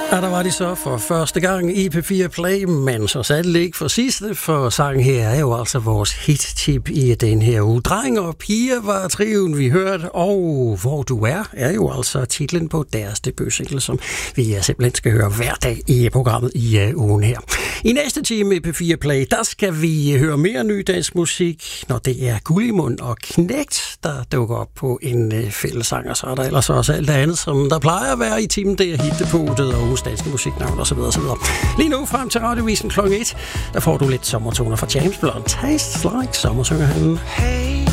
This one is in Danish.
Ja, der var de så for første gang i P4 Play, men så sandelig ikke for sidste, for sangen her er jo altså vores hit-tip i den her uge. Dreng og piger var trioen, vi hørte, og Hvor du er jo altså titlen på deres debutsingle, som vi simpelthen skal høre hver dag i programmet i ugen her. I næste time i P4 Play, der skal vi høre mere ny dansk musik, når det er Gullimund og Knægt, der dukker op på en fællesang, og så er der ellers også alt det andet, som der plejer at være i timen, det er hittepunktet og ugens danske musiknavn osv. Lige nu frem til radiovisen kl. 1, der får du lidt sommertoner fra James Blunt. Tastes like sommer, synger han. Hey.